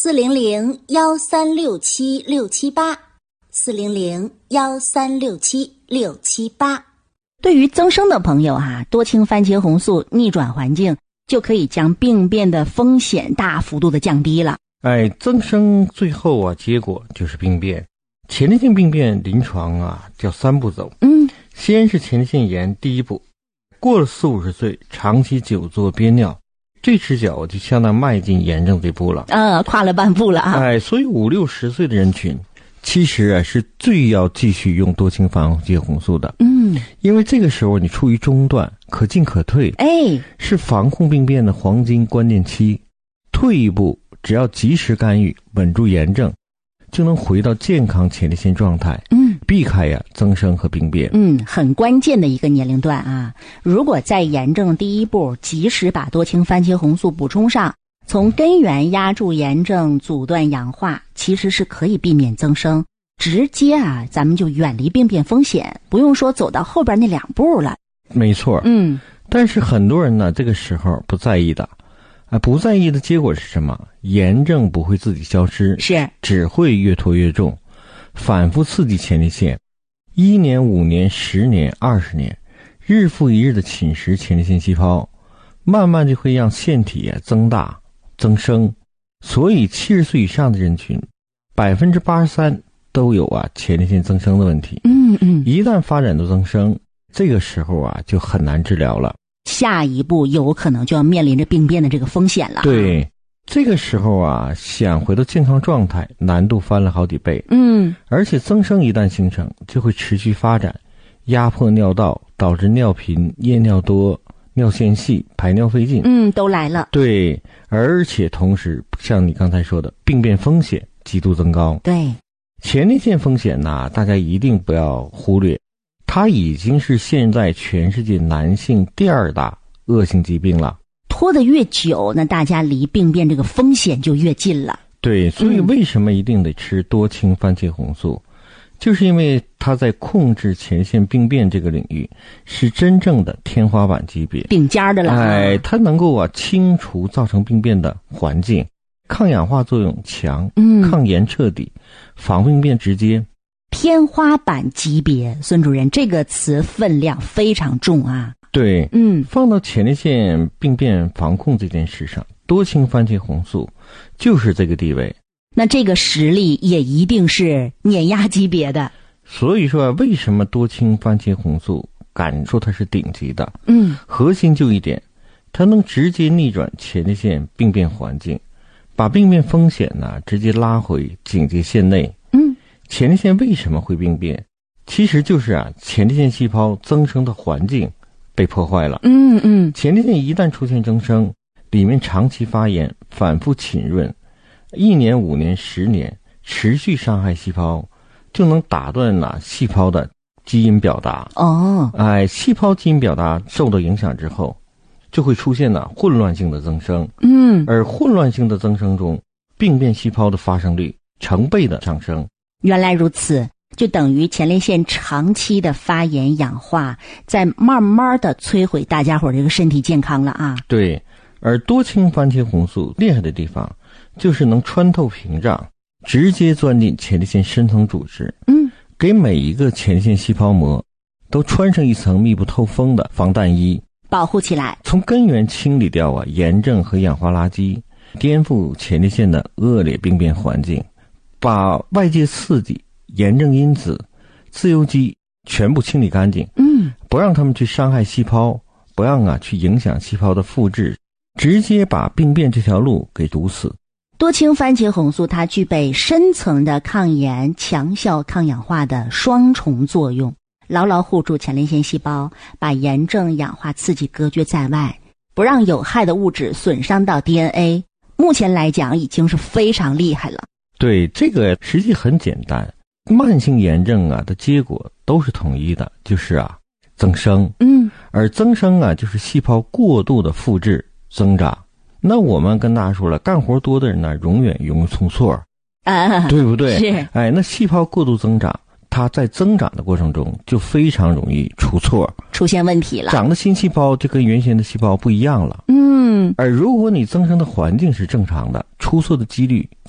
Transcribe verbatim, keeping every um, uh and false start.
四零零幺三六七六七八，四零零幺三六七六七八。 对于增生的朋友啊，多氢番茄红素逆转环境就可以将病变的风险大幅度的降低了。 哎，增生最后啊，结果就是病变。前列腺病变临床啊叫三步走。 嗯， 先是前列腺炎第一步，过了四五十岁，长期久坐憋尿，这只脚就相当迈进炎症这步了。 呃，跨了半步了啊。 哎，所以五六十岁的人群，其实啊是最要继续用多氢番茄红素的。 嗯， 因为这个时候你处于中段，可进可退， 哎， 是防控病变的黄金关键期。退一步，只要及时干预，稳住炎症，就能回到健康前列腺状态。 嗯， 避开呀增生和病变。 嗯，很关键的一个年龄段啊。如果在炎症第一步及时把多氢番茄红素补充上，从根源压住炎症，阻断氧化，其实是可以避免增生，直接啊咱们就远离病变风险，不用说走到后边那两步了。 没错。 嗯， 但是很多人呢这个时候不在意的啊，不在意的结果是什么？炎症不会自己消失， 是只会越拖越重，反复刺激前列腺，一年、五年、十年、二十年，日复一日的侵蚀前列腺细胞，慢慢就会让腺体啊增大、增生。所以七十岁以上的人群，百分之八十三都有啊前列腺增生的问题。 嗯嗯， 一旦发展到增生，这个时候啊就很难治疗了。 下一步有可能就要面临着病变的这个风险了。 对，这个时候啊，想回到健康状态，难度翻了好几倍。 嗯， 而且增生一旦形成，就会持续发展，压迫尿道，导致尿频、夜尿多、尿线细、排尿费劲。 嗯，都来了。 对，而且同时，像你刚才说的，病变风险极度增高。 对， 前列腺风险呢，大家一定不要忽略。它已经是现在全世界男性第二大恶性疾病了。 拖得越久，那大家离病变这个风险就越近了。 对，所以为什么一定得吃多氢番茄红素？嗯、就是因为它在控制前列腺病变这个领域是真正的天花板级别， 顶尖的了。 哎，它能够啊清除造成病变的环境，抗氧化作用强， 嗯， 抗炎彻底，防病变直接。 天花板级别，孙主任，这个词分量非常重啊。 对， 嗯， 放到前列腺病变防控这件事上，多氢番茄红素就是这个地位。 那这个实力也一定是碾压级别的。 所以说，为什么多氢番茄红素敢说它是顶级的？ 嗯， 核心就一点，它能直接逆转前列腺病变环境，把病变风险呢直接拉回警戒线内。 嗯， 前列腺为什么会病变？其实就是啊，前列腺细胞增生的环境被破坏了。 嗯嗯， 前列腺一旦出现增生，里面长期发炎，反复浸润，一年、五年、十年，持续伤害细胞，就能打断了细胞的基因表达。 哦， 哎，细胞基因表达受到影响之后，就会出现了混乱性的增生。 嗯， 而混乱性的增生中，病变细胞的发生率成倍的上升。 原来如此。就等于前列腺长期的发炎氧化，在慢慢的摧毁大家伙这个身体健康了啊。 对，而多氢番茄红素厉害的地方，就是能穿透屏障，直接钻进前列腺深层组织， 嗯， 给每一个前列腺细胞膜都穿上一层密不透风的防弹衣， 保护起来， 从根源清理掉啊炎症和氧化垃圾，颠覆前列腺的恶劣病变环境，把外界刺激、炎症因子、自由基全部清理干净， 嗯， 不让他们去伤害细胞，不让啊去影响细胞的复制，直接把病变这条路给堵死。 多氢番茄红素它具备深层的抗炎、强效抗氧化的双重作用，牢牢护住前列腺细胞，把炎症、氧化刺激隔绝在外，不让有害的物质损伤到 D N A。 目前来讲已经是非常厉害了。 对，这个实际很简单，慢性炎症啊的结果都是统一的，就是啊增生。 嗯， 而增生啊就是细胞过度的复制增长。那我们跟大家说了，干活多的人呢永远容易出错啊， 对不对？ 是。 哎，那细胞过度增长，它在增长的过程中就非常容易出错， 出现问题了， 长的新细胞就跟原先的细胞不一样了。 嗯， 而如果你增生的环境是正常的，出错的几率